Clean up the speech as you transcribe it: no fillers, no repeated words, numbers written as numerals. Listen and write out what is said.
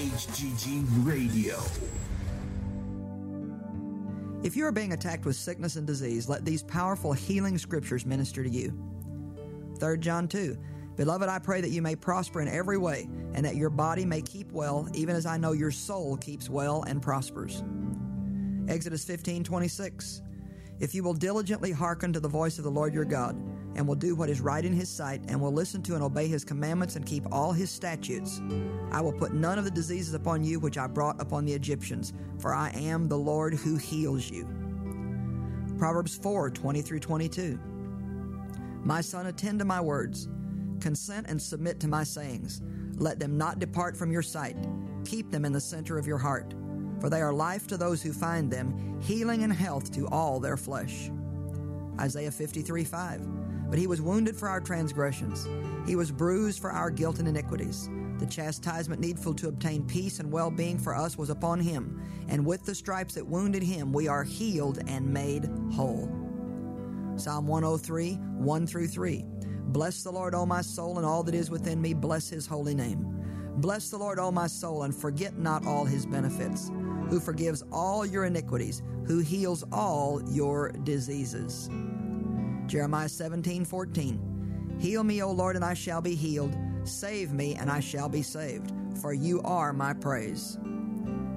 HGG Radio. If you are being attacked with sickness and disease, let these powerful healing scriptures minister to you. 3 John 2. Beloved, I pray that you may prosper in every way, and that your body may keep well, even as I know your soul keeps well and prospers. Exodus 15:26. If you will diligently hearken to the voice of the Lord your God, and will do what is right in His sight, and will listen to and obey His commandments and keep all His statutes, I will put none of the diseases upon you which I brought upon the Egyptians, for I am the Lord who heals you. Proverbs 4:20-22. My son, attend to my words. Consent and submit to my sayings. Let them not depart from your sight. Keep them in the center of your heart. For they are life to those who find them, healing and health to all their flesh. Isaiah 53:5. But He was wounded for our transgressions. He was bruised for our guilt and iniquities. The chastisement needful to obtain peace and well-being for us was upon Him, and with the stripes that wounded Him we are healed and made whole. Psalm 103:1-3. Bless the Lord, O my soul, and all that is within me, bless His holy name. Bless the Lord, O my soul, and forget not all His benefits, who forgives all your iniquities, who heals all your diseases. Jeremiah 17:14. Heal me, O Lord, and I shall be healed. Save me, and I shall be saved, for you are my praise.